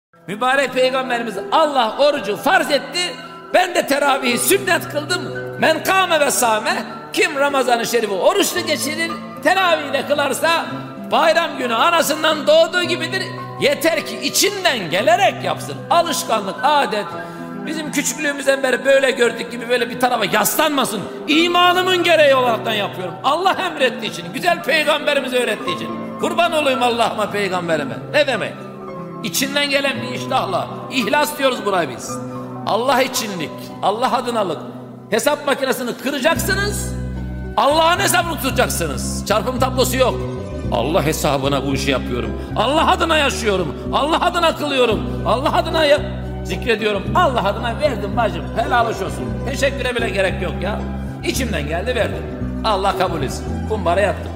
Mübarek Peygamberimiz Allah orucu farz etti. Ben de teravihi sünnet kıldım. Men kâme ve sâme, kim Ramazan-ı Şerif'i oruçlu geçirir, teravihle kılarsa bayram günü anasından doğduğu gibidir. Yeter ki içinden gelerek yapsın. Alışkanlık, adet. Bizim küçüklüğümüzden beri böyle gördük gibi böyle bir tarafa yaslanmasın. İmanımın gereği olaraktan yapıyorum. Allah emrettiği için, güzel Peygamberimiz öğrettiği için. Kurban olayım Allah'ıma, Peygamberime. Ne demek? İçinden gelen bir iştahla. İhlas diyoruz buraya biz. Allah içinlik, Allah adınalık. Hesap makinesini kıracaksınız. Allah'ın hesabını tutacaksınız. Çarpım tablosu yok. Allah hesabına bu işi yapıyorum. Allah adına yaşıyorum. Allah adına kılıyorum. Allah adına zikrediyorum. Allah adına verdim bacım. Helal hoş olsun. Teşekküre bile gerek yok ya. İçimden geldi verdim. Allah kabul etsin. Kumbara yattım.